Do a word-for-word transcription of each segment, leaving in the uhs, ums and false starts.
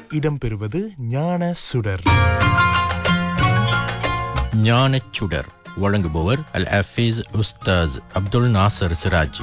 இடம்பெறுவது ஞான சுடர். ஞானச் சுடர் வழங்குபவர் அல் ஹஃபீஸ் உஸ்தாஸ் அப்துல் நாசர் சிராஜி.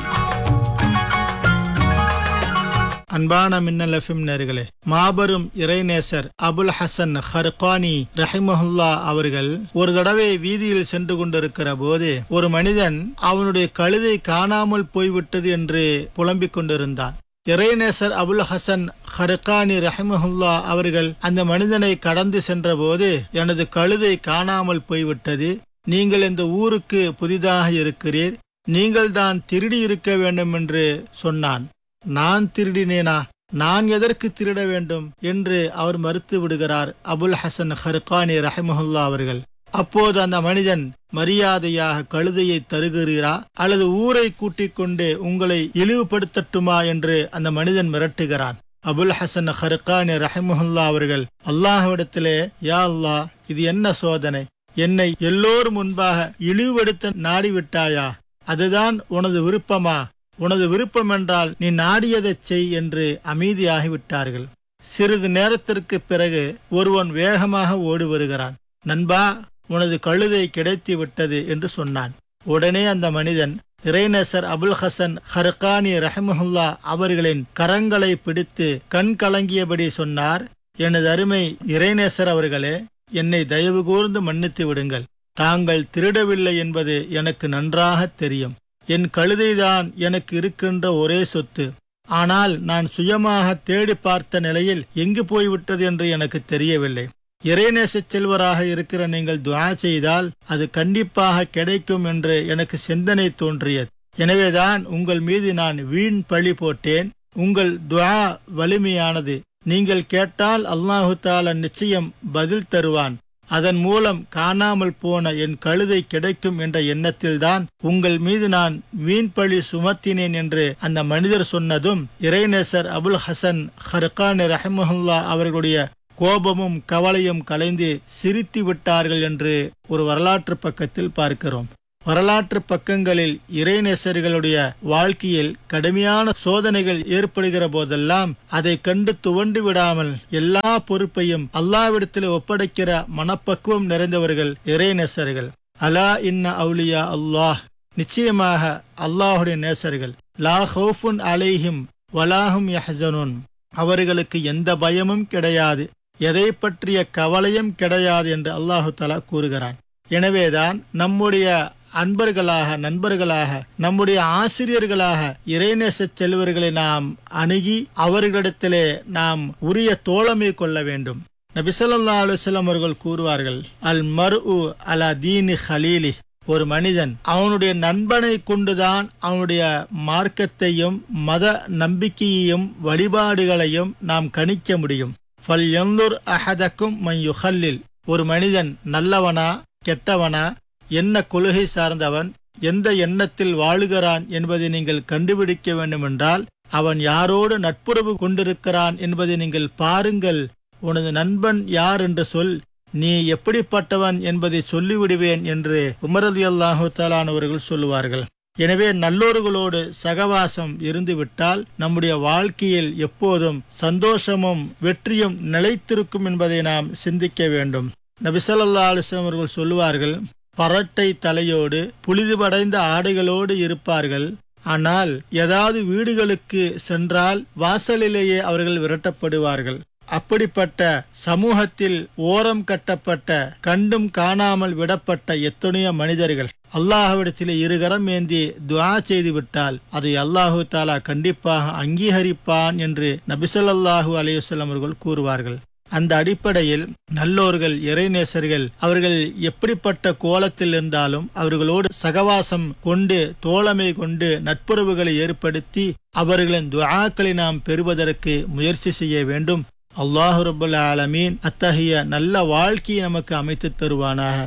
அன்பான மின்னல் எஃப்எம் நேயர்களே, மாபெரும் இறைநேசர் அபுல் ஹசன் ஹர்கானி ரஹிமஹுல்லா அவர்கள் ஒரு தடவை வீதியில் சென்று கொண்டிருக்கிற போது ஒரு மனிதன் அவனுடைய கழுதை காணாமல் போய்விட்டது என்று புலம்பிக் கொண்டிருந்தான். இறைநேசர் அபுல் ஹசன் ஹர்கானி ரஹிமஹுல்லா அவர்கள் அந்த மனிதனை கடந்து சென்ற போது, எனது கழுதை காணாமல் போய்விட்டது, நீங்கள் இந்த ஊருக்கு புதிதாக இருக்கிறீர், நீங்கள் தான் திருடி இருக்க வேண்டும் என்று சொன்னான். நான் திருடினேனா? நான் எதற்கு திருட வேண்டும் என்று அவர் மறுத்து விடுகிறார் அபுல் ஹசன் ஹர்கானி ரஹிமஹுல்லா அவர்கள். அப்போது அந்த மனிதன் மரியாதையாக கழுதையை தருகிறீரா அல்லது ஊரை கூட்டிக் கொண்டு உங்களை இழிவுபடுத்தட்டுமா என்று அந்த மனிதன் மிரட்டுகிறான். அபுல் ஹசன் ஹர்கானி ரஹிமஹுல்லா அவர்கள் அல்லாஹ்விடத்திலே, யா அல்லாஹ், இது என்ன சோதனை? என்னை எல்லோரும் முன்பாக இழிவுபடுத்த நாடிவிட்டாயா? அதுதான் உனது விருப்பமா? உனது விருப்பம் என்றால் நீ நாடியதை செய் என்று அமைதியாகிவிட்டார்கள். சிறிது நேரத்திற்கு பிறகு ஒருவன் வேகமாக ஓடி வருகிறான். நண்பா, உனது கழுதை கிடைத்து விட்டது என்று சொன்னான். உடனே அந்த மனிதன் இறைநேசர் அபுல் ஹசன் ஹர்கானி ரஹிமஹுல்லா அவர்களின் கரங்களை பிடித்து கண் கலங்கியபடி சொன்னார், எனது அருமை இறைநேசர் அவர்களே, என்னை தயவு கூர்ந்து மன்னித்து விடுங்கள். தாங்கள் திருடவில்லை என்பது எனக்கு நன்றாக தெரியும். என் கழுதைதான் எனக்கு இருக்கின்ற ஒரே சொத்து. ஆனால் நான் சுயமாக தேடி பார்த்த நிலையில் எங்கு போய்விட்டது என்று எனக்கு தெரியவில்லை. இறைநேச செல்வராக இருக்கிற நீங்கள் துஆ செய்தால் அது கண்டிப்பாக கிடைக்கும் என்று எனக்கு சிந்தனை தோன்றியது. எனவேதான் உங்கள் மீது நான் வீண் பழி போட்டேன். உங்கள் துஆ வலிமையானது. நீங்கள் கேட்டால் அல்லாஹு தஆலா நிச்சயம் பதில் தருவான். அதன் மூலம் காணாமல் போன என் கழுதை கிடைக்கும் என்ற எண்ணத்தில்தான் உங்கள் மீது நான் வீண்பழி சுமத்தினேன் என்று அந்த மனிதர் சொன்னதும் இறைநேசர் அபுல் ஹசன் ஹர்கானி ரஹிமஹுல்லா அவர்களுடைய கோபமும் கவலையும் கலைந்து சிரித்து விட்டார்கள் என்று ஒரு வரலாற்று பக்கத்தில் பார்க்கிறோம். வரலாற்று பக்கங்களில் இறைநேசர்களுடைய வாழ்க்கையில் கடுமையான சோதனைகள் ஏற்படுகிற போதெல்லாம் அதை கண்டு துவண்டு விடாமல் எல்லா பொறுப்பையும் அல்லாஹ்விடத்தில் ஒப்படைக்கிற மனப்பக்குவம் நிறைந்தவர்கள் இறைநேசர்கள். அலா இன்ன அவுலியா அல்லாஹ், நிச்சயமாக அல்லாஹுடைய நேசர்கள், லா ஹௌஃபுன் அலைஹிம் வலாஹும் யஹ்ஸனூன், அவர்களுக்கு எந்த பயமும் கிடையாது, எதை பற்றிய கவலையும் கிடையாது என்று அல்லாஹு தஆலா கூறுகிறான். எனவேதான் நம்முடைய அன்பர்களாக, நண்பர்களாக, நம்முடைய ஆசிரியர்களாக இறைநேச செல்வர்களை நாம் அணுகி அவர்களிடத்திலே நாம் உரிய தோழமை கொள்ள வேண்டும். நபி ஸல்லல்லாஹு அலைஹி வஸல்லம் அவர்கள் கூறுவார்கள், அல் மர்உ அலா தீனி ஹலீலி, ஒரு மனிதன் அவனுடைய நண்பனை கொண்டுதான் அவனுடைய மார்க்கத்தையும் மத நம்பிக்கையையும் வழிபாடுகளையும் நாம் கணிக்க முடியும். ஃபல் யன்துர் அஹதக்கும் மன் யுஹல்லில், ஒரு மனிதன் நல்லவனா கெட்டவனா, என்ன கொள்கை சார்ந்தவன், எந்த எண்ணத்தில் வாழுகிறான் என்பதை நீங்கள் கண்டுபிடிக்க வேண்டுமென்றால் அவன் யாரோடு நட்புறவு கொண்டிருக்கிறான் என்பதை நீங்கள் பாருங்கள். உனது நண்பன் யார் என்று சொல், நீ எப்படிப்பட்டவன் என்பதை சொல்லிவிடுவேன் என்று உமர் ரலியல்லாஹு தஆலா அவர்கள் சொல்லுவார்கள். எனவே நல்லோர்களோடு சகவாசம் இருந்துவிட்டால் நம்முடைய வாழ்க்கையில் எப்போதும் சந்தோஷமும் வெற்றியும் நிலைத்திருக்கும் என்பதை நாம் சிந்திக்க வேண்டும். நபி ஸல்லல்லாஹு அலைஹி வஸல்லம் அவர்கள் சொல்லுவார்கள், பரட்டை தலையோடு புலிதுபடைந்த ஆடைகளோடு இருப்பார்கள், ஆனால் ஏதாவது வீடுகளுக்கு சென்றால் வாசலிலேயே அவர்கள் விரட்டப்படுவார்கள். அப்படிப்பட்ட சமூகத்தில் ஓரம் கட்டப்பட்ட, கண்டும் காணாமல் விடப்பட்ட எத்தனையோ மனிதர்கள் அல்லாஹ்விடத்திலே இருகரம் ஏந்தி துஆ செய்து விட்டால் அதை அல்லாஹு தஆலா கண்டிப்பாக அங்கீகரிப்பான் என்று நபி ஸல்லல்லாஹு அலைஹி வஸல்லம் அவர்கள் கூறுவார்கள். அந்த அடிப்படையில் நல்லோர்கள், இறைநேசர்கள், அவர்கள் எப்படிப்பட்ட கோலத்தில் இருந்தாலும் அவர்களோடு சகவாசம் கொண்டு, தோழமை கொண்டு, நட்புறவுகளை ஏற்படுத்தி அவர்களின் துஆக்களை நாம் பெறுவதற்கு முயற்சி செய்ய வேண்டும். அல்லாஹு ரப்பல் ஆலமீன் அத்தகைய நல்ல வாழ்க்கையை நமக்கு அமைத்து தருவானாக.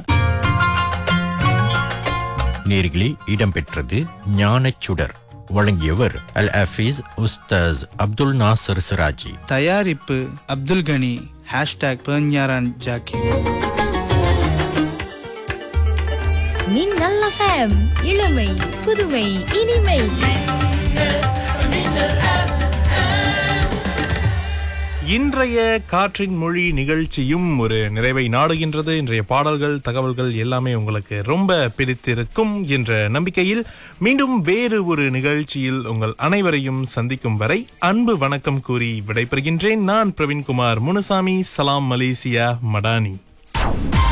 நேர்களே, இடம்பெற்றது ஞானச் சுடர். வழங்கியவர் அல் ஹஃபீஸ் உஸ்தாஸ் அப்துல் நாசர் சிராஜி. தயாரிப்பு அப்துல் கனி. Hashtag பெர்ஞாரான் Jackie. மின்னல் எஃப்எம், இளமை புதுமை இனிமை. இன்றைய காற்றின் மொழி நிகழ்ச்சியும் ஒரு நிறைவை நாடுகின்றது. இன்றைய பாடல்கள், தகவல்கள் எல்லாமே உங்களுக்கு ரொம்ப பிடித்திருக்கும் என்ற நம்பிக்கையில் மீண்டும் வேறு ஒரு நிகழ்ச்சியில் உங்கள் அனைவரையும் சந்திக்கும் வரை அன்பு வணக்கம் கூறி விடைபெறுகின்றேன். நான் பிரவீன்குமார் முனுசாமி. சலாம் மலேசியா மடானி.